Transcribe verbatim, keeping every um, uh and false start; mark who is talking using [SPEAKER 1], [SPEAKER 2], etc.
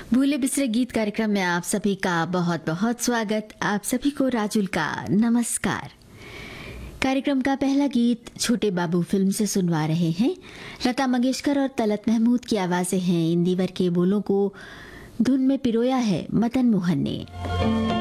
[SPEAKER 1] भूले बिसरे गीत कार्यक्रम में आप सभी का बहुत बहुत स्वागत। आप सभी को राजुल का नमस्कार। कार्यक्रम का पहला गीत छोटे बाबू फिल्म से सुनवा रहे हैं। लता मंगेशकर और तलत महमूद की आवाजें हैं। इंदिवर के बोलों को धुन में पिरोया है मदन मोहन ने।